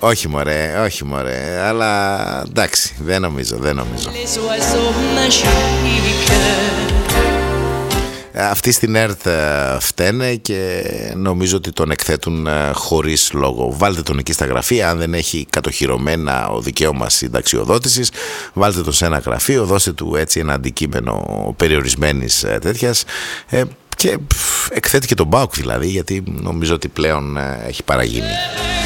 Όχι μωρέ, αλλά εντάξει, δεν νομίζω. Αυτοί στην ΕΡΤ φταίνε και νομίζω ότι τον εκθέτουν χωρίς λόγο. Βάλτε τον εκεί στα γραφεία, αν δεν έχει κατοχυρωμένα ο δικαίωμα συνταξιοδότησης, βάλτε τον σε ένα γραφείο, δώστε του έτσι ένα αντικείμενο περιορισμένης τέτοιας και εκθέτει και τον ΠΑΟΚ δηλαδή, γιατί νομίζω ότι πλέον έχει παραγίνει.